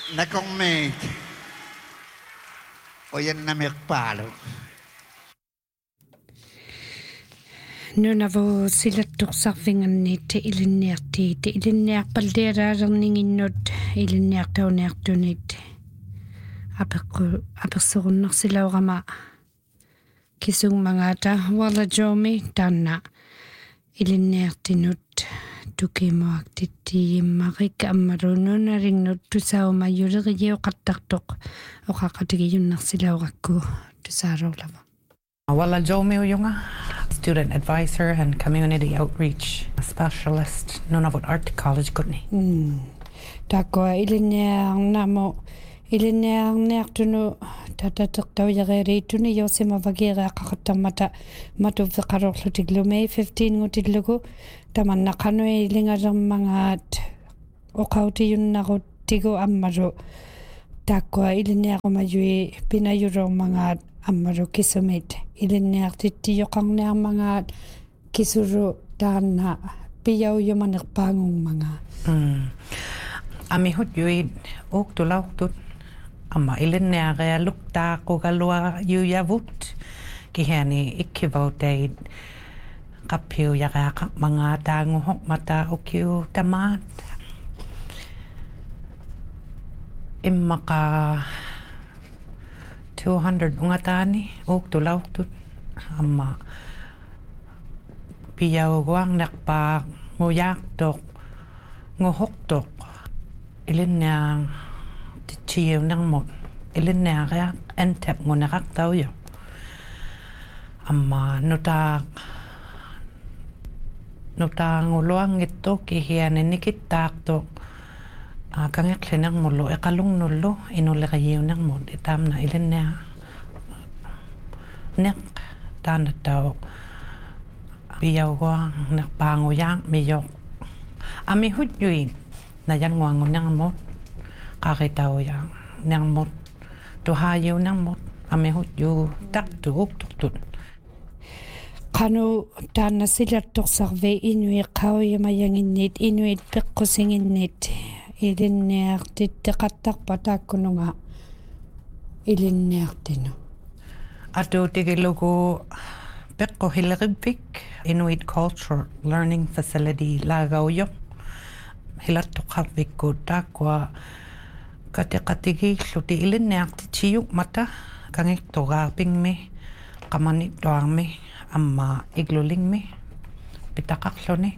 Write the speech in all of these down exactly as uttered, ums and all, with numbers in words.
Nakongmeet. Oyen namirpaalut. Nuna vo silattuqsarfinganniit ilinniartiit ilinniarpaldeeraalerninginnut ilinniartaunertunit apeqqu apersorunnersilauqama kisungmangata wala jomi tanna ilinniartinut tukimuaqtittiimmarik ammalununarinnut tusaumayulerigiuqattartoq oqaqatigiyunnersilauqakku tusaaruulava. Wala Jomi Uyunga, student advisor and community outreach specialist, Nunavut Art College Kutni. Mm. Takwa ilinniarnamo ilinniarniartunu tatateqtaujaqeriituni yoosima vagireaqaqattarmata matuvveqarorlutiglume fifteen ngutillugu tamannaqanui ilingalermangaat oqautiyunnaruttigu ammalu takwa ilinniaqumajui pinayulormangaat ammalu kisumit ilinniartittiyoqarniarmangaat kisuru taanna piyauyumanerpaangungmangaat. Mm. Amihut yuid uktulautut amma ilinniarealuktaaqqugalua yuyavut kihani ikkivautait qappiu yaqaaqaqmangaa taanguhoqmata ukiu tamaat immaqa two hundred ungatani uktulautut amma piyauguangnerpaaq nguyaaqtoq nguhoqtoq ilinniang tichiunermut ilinniareaq antap nguneraqtauyo amma nutaaq nutaanguluangittoq kihiani nikittaaqtoq kangeqlinermullu eqalungnullu inuleqayiunermut itamna ilinnia neq taanattau piyauguang nerpaanguyaaq miyoq amihut yuin nayanguangunermut qaqitauya nermut tuhayunermut amihut yu taqtuuqtuqtut qanu taanna silattoqsarve inui qauyimayanginnit inuit peqqusinginnit ilinniartitteqattarpa taakkununga ilinniartinu atuutigilugu peqqu-hilerippik Inuit Cultural Learning Facility laagauyo hilattoqarvikku taakwa katiqatigilluti ilinniartitiyuk mata kangiqtogaapingmi qamanittuarmi amma iglulingmi pitaqarluni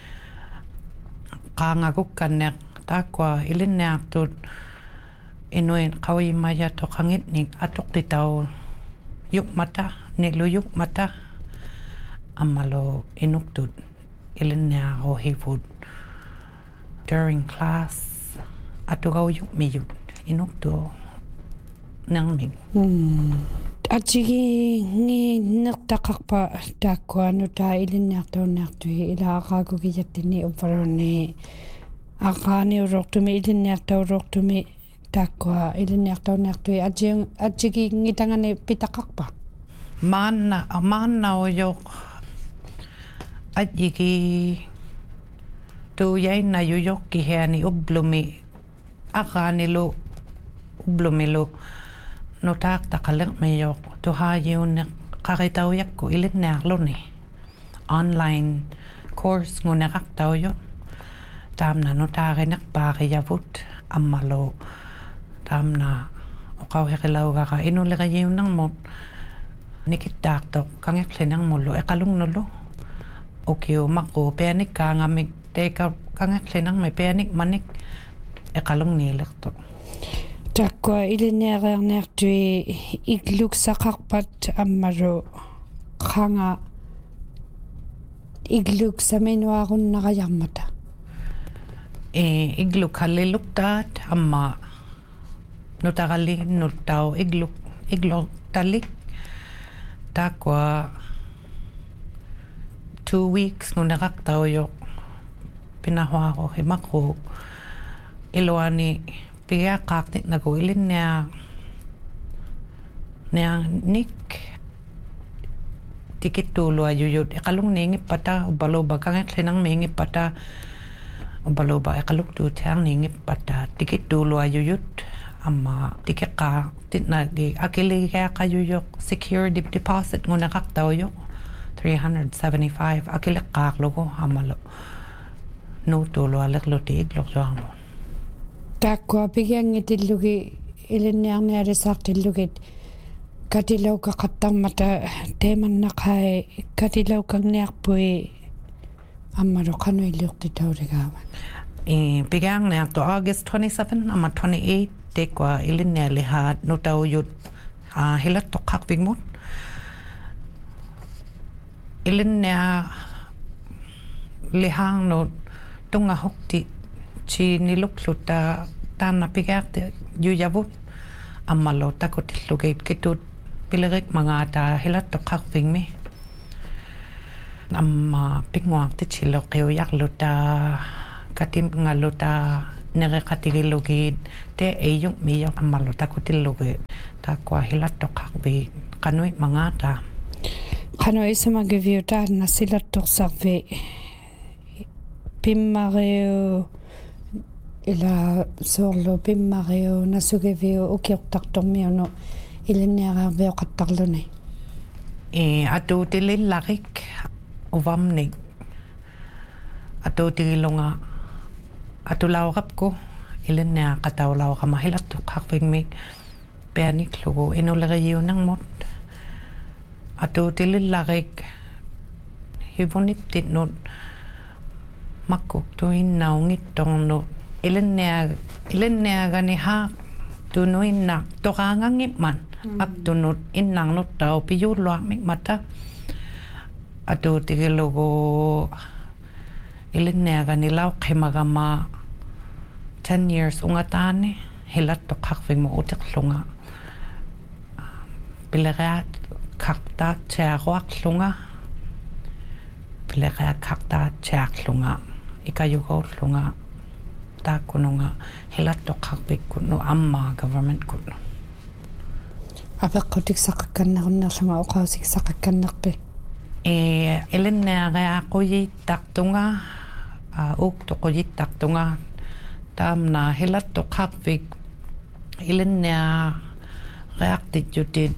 qaangagukkanneq taakwa ilinniartut inuit qawimayatoqangitnik atoqtitau yukmata niluyuk mata amalo inuktut ilinniaruhivut during class atugayuk miyut inuktu nangmig mm atigi ngi nertaqarpa taakkuanu taa ilinniartaunertui ilaaqaagugiyattinni uparuni aqaani urortumi ilinniartauroortumi taakwa ilinniartaunertui atigi atigi ngitangani pitaqarpa maanna maanna uyoq atigi tuyainna yuyoq kihiani ublumi aqaanilu ublumilu nutaaq taqaleqmiyoq tuhayuunneq qaqitauyakku ilinniarluni online course nguneqartauyo taamna nutaaqinerpaaqiyavut ammalu taamna oqauheqilaugaqa inuleqayiunnermut nikittaaqtoq kangeqlinermullu eqalungnullu ukiu maqu pianik kaangamik teika kangeqlinermi pianik manik eqalungniilertoq takwa ilinniareerniartui igluksaqarpat ammalu qanga igluksaminnuarunnaqajarmata e igluk halliluktaat amma nutaqalli nuttau igluk iglortalik takwa two weeks nguneqartauyoq pinahuaqu himaqu iluani piaqaaqtit nagu ilinnia nia nik tikittuuluajuyut iqalungniingippata ubaluba kangeqlinangmiingippata Ubaloba ikaluk tu tiang ningip pada tikit dulu ayuyut ama tikit ka titna di akili kaya kayuyok secure deposit nguna kaktaw yok three hundred seventy-five akili kak logo amalo no tulo alek lo tig lok joang mo Takwa pigang itillugi ilinniarniari saartillugit katilauka qattammata teemannakai katilaukanniarpui ammalo qanuilliortitaurigaavan e pigang ne to August twenty-seventh ama twenty-eighth tekwa ilinne lihat no tauyut a hilat to kak bigmut ilinne lihang no tunga hokti chi nilukluta tanna pigakte yuyavut ammalo takotilluget kitut pilerik mangata hilat to kak bigmi amma pingwak ti chilo keo yakluta katim ngaluta nere katigilugit te eyung miyok ammalo takotilluget takwa hilat to kak big kanui mangata qano isamagiviuta nasilattorsarvi pimmareu ila sorlo pimmareu nasugeviu ukiortartormiunu ilinniaraarvio qattarluni e atu tilillarik uvamnik atu tililunga atu laurapko ilinnia qataulaw qamahilattu qarpigmik peanik lugu inuleriunangmut atu tilillarik hivuniptit nut makkuk tuinnaungittornu ilinnia ilinniagani ha tunuinna toqaangangipman aptunut innangnut tau piyulluarmik mata atu tigilugu ilinniagani lauqimagama ten years ungatani hilatto qarfigmu utiqlunga pilerat kakta tiaruaqlunga pilerat kakta tiaqlunga ikayugollunga takununga hilatto qarpikkunu amma government kunnu apeqqutik saqakkannarunnerlunga oqausik saqakkannarpi e ilinniaga quyittaqtunga uuktoquyittaqtunga taamna hilatto qarpik ilinnia reaqtitjutit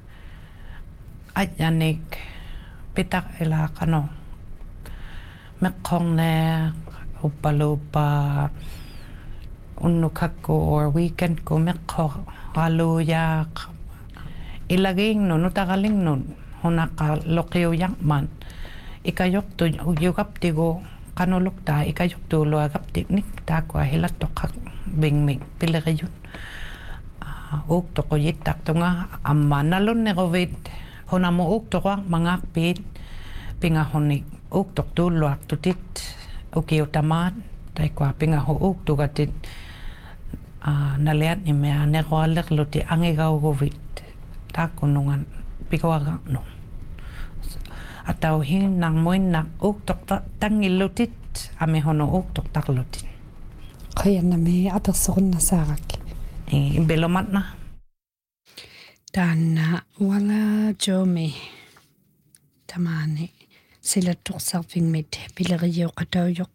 ajjanik pitaq ilaqano meqqorne uppalupa unnukakku or weekend ko meqqor aluyaaq ilagingnu nutaqalingnu hunaka loqiuyaqman ikayuqtu yugaptigu qanulukta ikayuqtu luagaptiknik taakua hilattoqaq bingmik pileriyut uuktoquyittaqtunga amma nalunnequvit hunamu uuktoquaq mangaqpiit pingahunik uuktoqtuulluaqtutit ukiutamaat taikua pingahu uuktugatit naliat nimea nequaleqluti angigauguvit taakunungan pikuagaqnu atau hinnang muinnak uuktoqtangillutit amihono uuktoqtaqlutit qayannami apersoqunnasaaraki e belomatna taanna wala joomi tamaani silattoqsarfingmit pileriyoqataujoq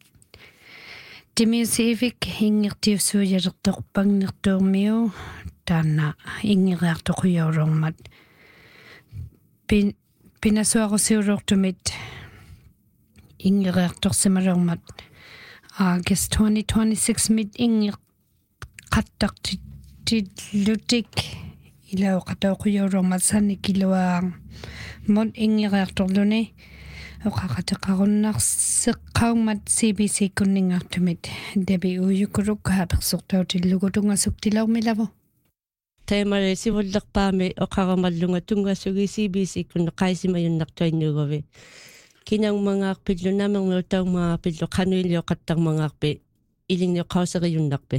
timiusivik hingirtiussuuyalertorpagnertuurmiu taanna ingiriartoquyauroormat pin pinasuarusiuruortumit ingiriartorsimalormat August twenty twenty-six mit ingir qattaqtitlutik ilauqatauquyauroormat sannikiluaang mut ingiriartorluni oqaqateqarunnarseqqaummat C B C kunningartumit debi uyukuruk haapersortautillugutungasuktilaurmilavu taimare sivullerpaami oqaramallunga tungassugi C B C kunna qaisimayunnartuinnuugavi kinangmangaarpillu namernuutaummaarpillu qanuilioqattarmangaarpi ilingioqauseriunnarpi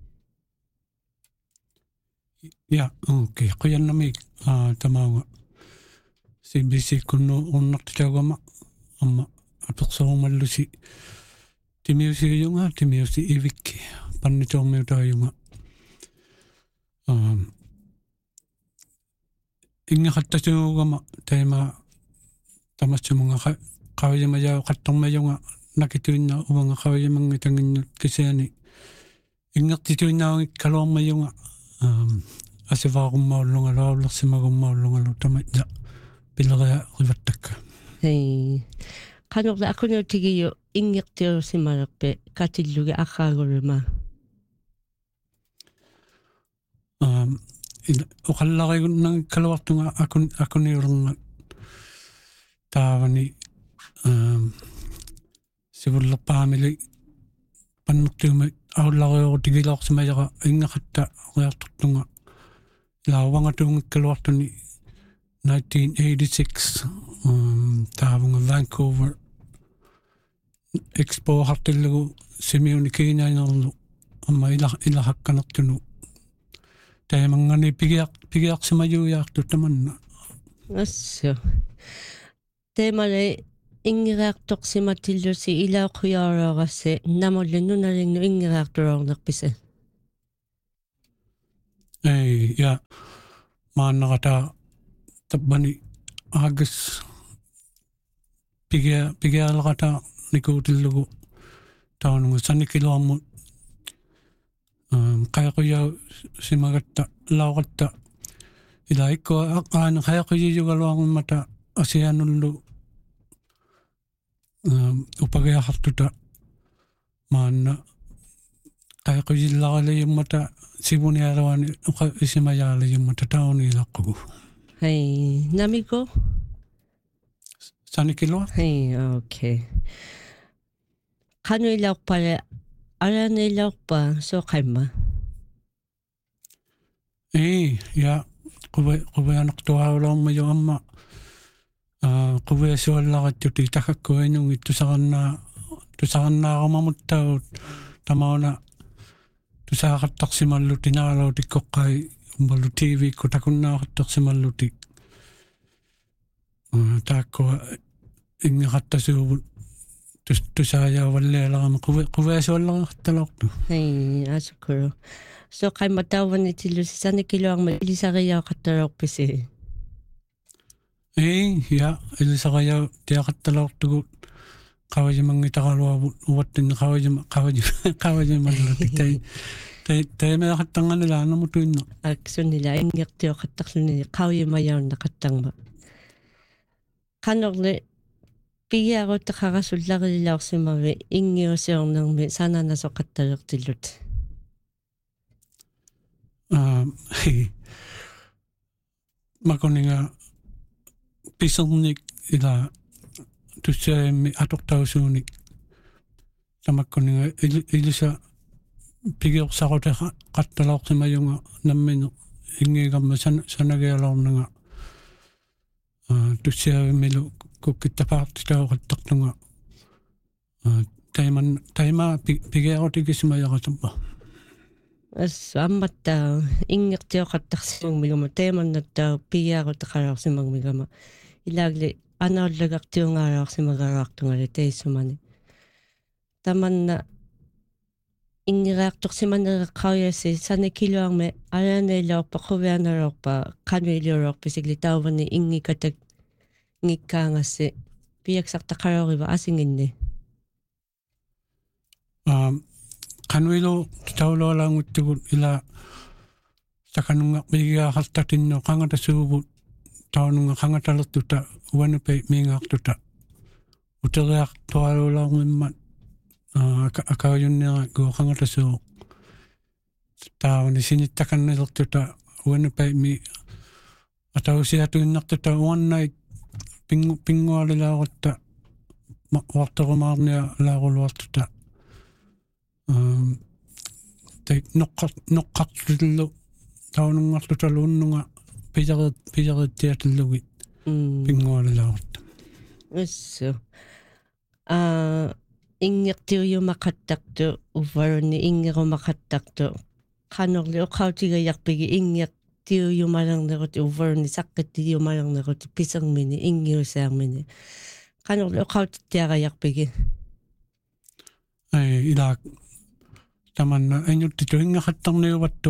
ja okay quyannami tamaunga C B C kunnu unnartitaugama amma apersorumallusi timiusiuyunga timiusi ivikki pannitoormiutaayunga um ingaqattasuugama taima tamassumunga qawiyamayaa qattormayunga nakituinna uanga qawajamanga tanginnut kisaani ingertituinnaangik kaluarmayunga um asivaaqummaullunga laullersimagummaulunga tamatja pileria rivattakka hei qanorla akunuutigiyu ingertiusimalerpe katillugi aqaaguluma um oqallarigunna kaluartunga akun akuniulunga taavani um sivullerpaamili pannertuumi aullariorutigilaorsimajara ingaqatta riartortunga laawangatuungikkaluartuni nineteen eighty-six um taavunga Vancouver Expo hartillugu simiuni kiinainerlu amma ila ila hakkanertunu taimangani pigiaq pigiaqsimajuujaartu tamanna asso teemale ingeraartorsimatillusi ilaaquyaaraarassi namolle nunalingnu ingeraarturoornerpise ei ja maannaqata tabbani aagas pigia pigiaalaqata nikuutillugu taunungu sannikiluarmu um qayaquyau simagatta lauqatta ila ikko aqaana qayaquyugaluarmata asianullu um upagiaqartuta maanna qayaquyillaraliummata sibunialuani uqa isimajaaliummata tauniilaqqugu hei namiko sannikilua hei okay qanuilaorpale alanilaorpa soqaimma ei ja quve quveanaqtuaulaumaju amma uh quveasuallarattuti takakkuinungi tusarannaa tusarannaarumamuttaut tamauna tusaaqattarsimalluti naalautikkoqqai umballu T V ku takunnaaqattarsimalluti uh taakkua ingeqattasuuvut tusaajaavallaalaama quve quveasuallaraqtalortu hei asukuru soqaimma taavanitillusi sannikiluarma ilisariaaqattalorpisi ei ja ilisariau tiaqattalortugu qavajimangitaqaluavut uvattinni qavajima qavajima qavajimalluti tai tai taimeaqattanganilaanamutuinna aksunila ingertioqattarluni qauyimajaunneqattangma qanorle pigiaruttaqarasullarilaorsimavi ingiusiornermi sananasoqattalertillut um makoninga pisernik ila tussaimi atortausuunik tamakkoninga ilisa pigiorsaruta qattalaorsimajunga namminu ingiigamma sanagialornanga tussaavimilu kukkittapaartitauqattartunga taiman taima pigiarutikisimajaratappa as ammattaa ingertioqattarsimagmigama teemannattaa pigiarutaqalaorsimagmigama ilaagli anaallagartiungaalaorsimagaraartungali teissumani tamanna ingeraartorsimanereqqaujassi sannikiluarmi alaaneilorpa quvianalorpa qanuiliulorpisigli tauvani ingikatak ngikkaangassi piaksartaqaloriva asinginni um qanuilu taulualaanguttugut ila takanunga pigiaaqartatinno qangatasuuvut taununga qangatalertuta uanupe miingaartuta uteriaqtualuulaarmimmat akajunniera go qangatasuu taavani sinittakannilertuta uanupe mi atausiatuinnartuta uannait pingu pingualilaaqatta warterumaarnia laaquluartuta um tai noqqat noqqartillu taunungartutaluunnunga pijaret pijarettiatillugi pingualilaaqatta asso a ingertiujumaqattartu uvaruni ingerumaqattartu qanorli uqautigajarpigi ingertiujumalernerut uvaruni saqqittiumalernerut pisermini ingiusaarmini qanorli uqautittiarajarpigi ai ila tamanna ainuttitu ingaqattarniuvattu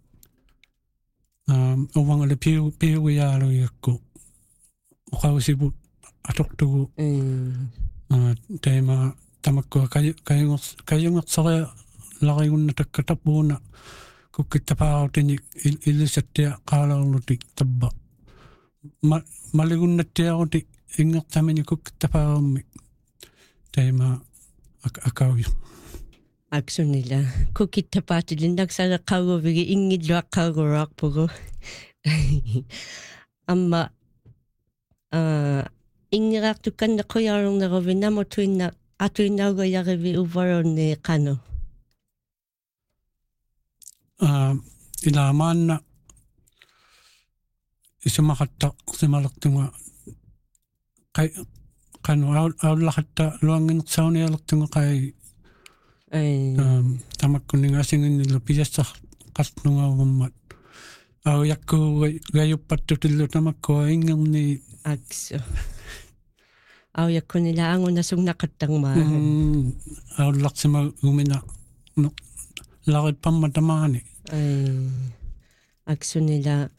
um uvangale piu piugiaaluiakku uqausiput atortugu uh tema tamakko kay kayung kayung sare larigunna takkatapuuna kukkittapaarutini ilisattia qaalorlutik tabba maligunnattiaruti ingertamini kukkittapaarummi taima akauyu Aksunila kukkittapaatili naksala qauguvigi ingilluaqqauguruarpugu amma uh, ingeraartukkannequyarunneruvinamu tuinna atuinnaugayarivi uvarunni qanu uh, ila maanna isumaqatta simalertunga qai qanu aullaqatta luanginersaunialertunga qai ai um, tamakkuninga asinginnilu pijassar qasnungauvummat au yakku gayuppattutilu tamakkua ingerni aksu au yakkunila angunasugnaqattangmaahan mm, aullarsima umina no larit pamma tamaani ai aksunila